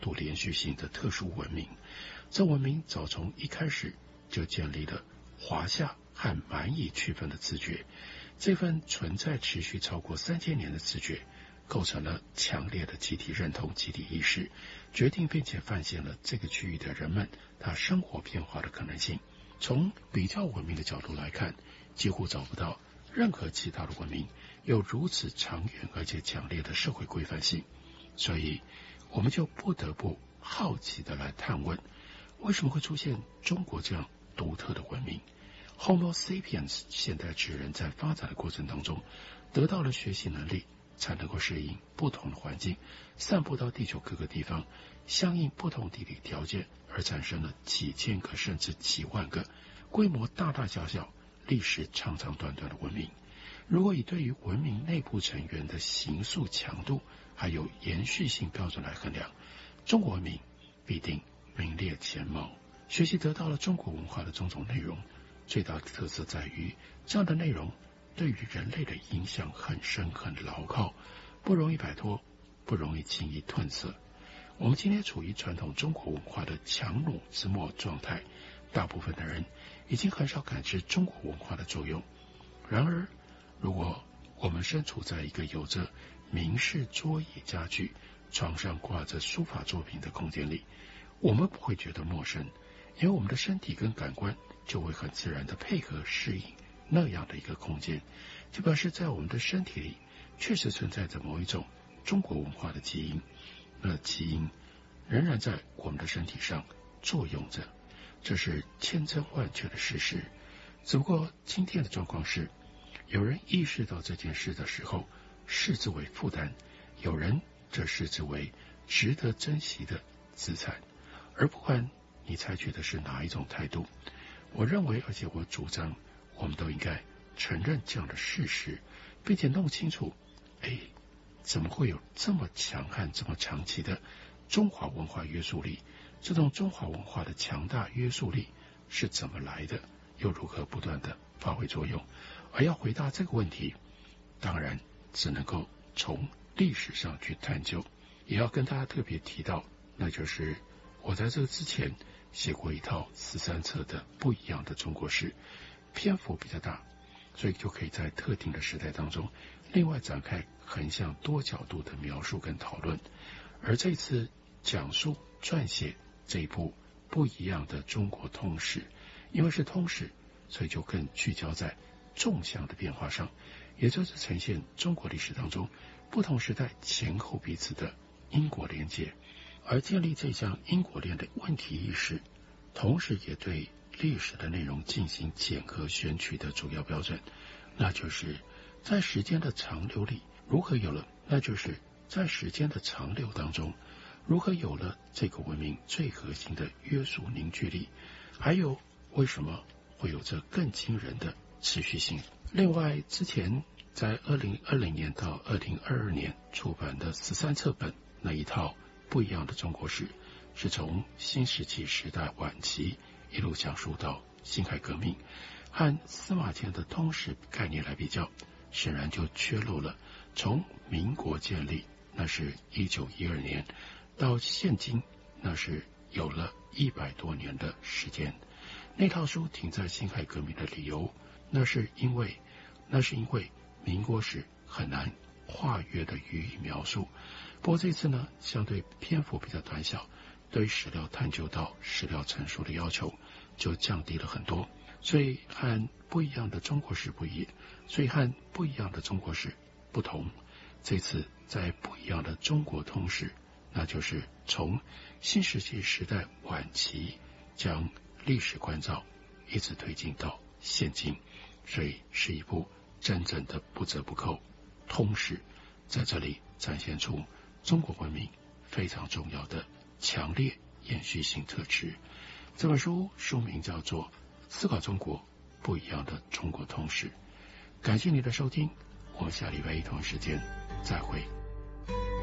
度连续性的特殊文明。这文明早从一开始就建立了华夏和蛮夷区分的自觉，这份存在持续超过3000年的自觉，构成了强烈的集体认同、集体意识，决定并且泛现了这个区域的人们他生活变化的可能性。从比较文明的角度来看，几乎找不到任何其他的文明有如此长远而且强烈的社会规范性。所以我们就不得不好奇的来探问，为什么会出现中国这样独特的文明？ Homo sapiens 现代智人在发展的过程当中得到了学习能力，才能够适应不同的环境，散布到地球各个地方，相应不同地理条件而产生了几千个甚至几万个规模大大小小、历史长长短短的文明。如果以对于文明内部成员的形塑强度还有延续性标准来衡量，中国文明必定名列前茅。学习得到了中国文化的种种内容，最大的特色在于这样的内容对于人类的影响很深很牢靠，不容易摆脱，不容易轻易褪色。我们今天处于传统中国文化的强弩之末状态，大部分的人已经很少感知中国文化的作用。然而如果我们身处在一个有着明式桌椅家具、床上挂着书法作品的空间里，我们不会觉得陌生，因为我们的身体跟感官就会很自然地配合适应那样的一个空间，就表示在我们的身体里确实存在着某一种中国文化的基因，那基因仍然在我们的身体上作用着，这是千真万确的事实。只不过今天的状况是，有人意识到这件事的时候视之为负担，有人则视之为值得珍惜的资产。而不管你采取的是哪一种态度，我认为而且我主张我们都应该承认这样的事实，并且弄清楚怎么会有这么强悍这么长期的中华文化约束力，这种中华文化的强大约束力是怎么来的，又如何不断的发挥作用。而要回答这个问题，当然只能够从历史上去探究。也要跟大家特别提到，那就是我在这个之前写过一套13册的不一样的中国史，篇幅比较大，所以就可以在特定的时代当中另外展开横向多角度的描述跟讨论。而这次讲述撰写这一部不一样的中国通史，因为是通史，所以就更聚焦在纵向的变化上，也就是呈现中国历史当中不同时代前后彼此的因果连结。而建立这项因果链的问题意识，同时也对历史的内容进行检核选取的主要标准，那就是在时间的长流里如何有了，那就是在时间的长流当中如何有了这个文明最核心的约束凝聚力，还有为什么会有着更惊人的持续性。另外，之前在2020年到2022年出版的13册本那一套不一样的中国史，是从新石器时代晚期一路讲述到辛亥革命，和司马迁的通史概念来比较，显然就缺漏了从民国建立，那是1912年，到现今，那是有了100多年的时间。那套书停在辛亥革命的理由，那是因为民国史很难跨越的予以描述。不过这次呢，相对篇幅比较短小，对史料探究到史料陈述的要求就降低了很多，所以和不一样的中国史不同。这次在不一样的中国通史，那就是从新石器时代晚期将历史关照一直推进到现今，所以是一部真正的不折不扣通史，在这里展现出中国文明非常重要的强烈延续性特质。这本书名叫做《思考中国不一样的中国通史》。感谢你的收听，我们下礼拜一同时间再会。